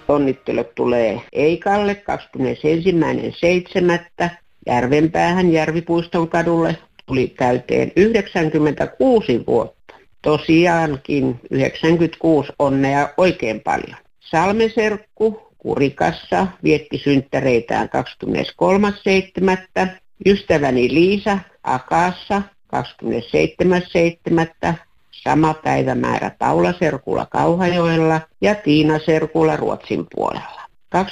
onnittelut tulee Eikalle 21.7. Järvenpäähän Järvipuiston kadulle tuli täyteen 96 vuotta. Tosiaankin 96 onnea oikein paljon. Salmen serkku Kurikassa vietti synttäreitään 23.7. Ystäväni Liisa Akaassa 27.7. Sama päivämäärä Paula serkulla Kauhajoella ja Tiina serkulla Ruotsin puolella.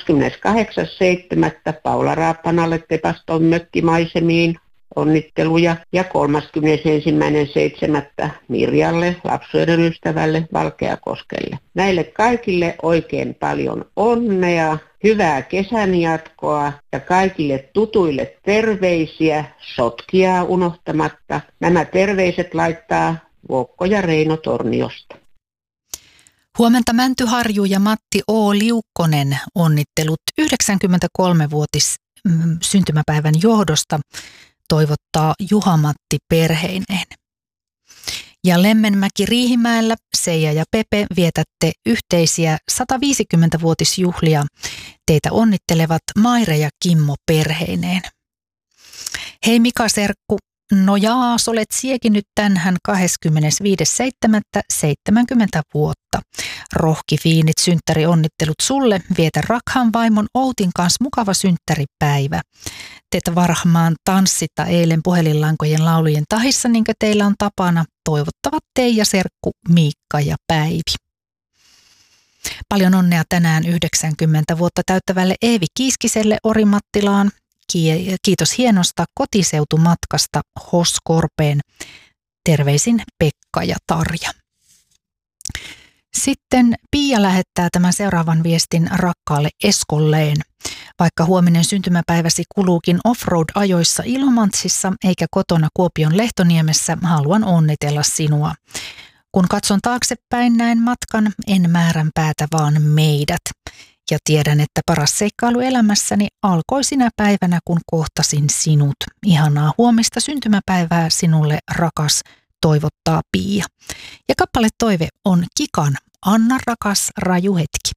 28.7. Paula Raappanalle Tepaston mökkimaisemiin onnitteluja ja 31.7. Mirjalle, lapsuuden ystävälle Valkeakoskelle. Näille kaikille oikein paljon onnea, hyvää kesän jatkoa ja kaikille tutuille terveisiä, sotkia unohtamatta. Nämä terveiset laittaa Vuokko ja Reino Torniosta. Huomenta Mänty Harju ja Matti O. Liukkonen onnittelut 93-vuotis syntymäpäivän johdosta toivottaa Juha-Matti perheineen. Ja Lemmenmäki Riihimäellä Seija ja Pepe vietätte yhteisiä 150-vuotisjuhlia. Teitä onnittelevat Maire ja Kimmo perheineen. Hei Mika serkku, no jaas, olet siekin nyt tänään 25.7. 70 vuotta. Rohkifiinit synttärionnittelut sulle, vietä rakhaan vaimon Outin kanssa mukava synttäripäivä. Teitä varmaan tanssitta eilen puhelinlankojen laulujen tahissa, niin kuin teillä on tapana. Toivottavat Teija serkku Miikka ja Päivi. Paljon onnea tänään 90 vuotta täyttävälle Eevi Kiiskiselle Orimattilaan. Kiitos hienosta kotiseutumatkasta Hoskorpeen. Terveisin Pekka ja Tarja. Sitten Pia lähettää tämän seuraavan viestin rakkaalle Eskolleen. Vaikka huominen syntymäpäiväsi kuluukin offroad-ajoissa Ilomantsissa eikä kotona Kuopion Lehtoniemessä, haluan onnitella sinua. Kun katson taaksepäin näen matkan, en määränpäätä vaan meidät. Ja tiedän, että paras seikkailu elämässäni alkoi sinä päivänä, kun kohtasin sinut. Ihanaa huomista syntymäpäivää sinulle, rakas, toivottaa Pia. Ja kappale toive on Kikan Anna rakas raju hetki.